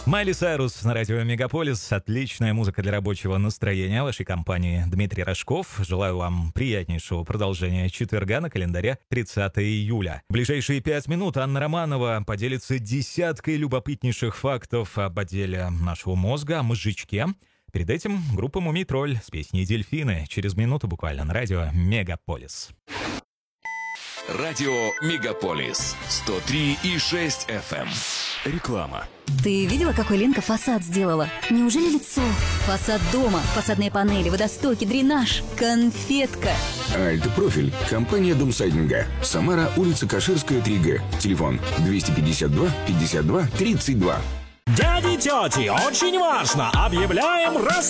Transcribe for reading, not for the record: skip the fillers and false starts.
Майли Сайрус на радио Мегаполис. Отличная музыка для рабочего настроения. Вашей компании Дмитрий Рожков. Желаю вам приятнейшего продолжения четверга, на календаре 30 июля. В ближайшие 5 минут Анна Романова поделится десяткой любопытнейших фактов об отделе нашего мозга, о мозжечке. Перед этим группа «Мумий Тролль» с песней «Дельфины». Через минуту буквально на радио Мегаполис. Радио Мегаполис 103,6 FM. Реклама. Ты видела, какой Ленка фасад сделала? Неужели лицо? Фасад дома, фасадные панели, водостоки, дренаж, конфетка. Альтпрофиль. Компания Домсайдинга. Самара, улица Каширская, 3Г. Телефон 252 52 32. Дяди, тети, очень важно! Объявляем розыгрыш!